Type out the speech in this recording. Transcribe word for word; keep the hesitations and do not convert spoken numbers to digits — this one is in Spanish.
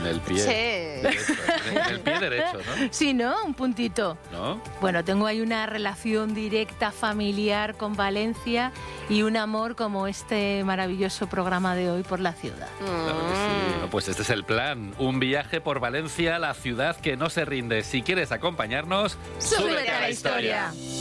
el pie Sí. derecho. En el, en el pie derecho, ¿no? Sí, ¿no? Un puntito. ¿No? Bueno, tengo ahí una relación directa, familiar con Valencia y un amor como este maravilloso programa de hoy por la ciudad. Claro que sí. Bueno, pues este es el plan. Un viaje por Valencia, la ciudad que no se rinde. Si quieres acompañarnos, ¡Súbete a la historia!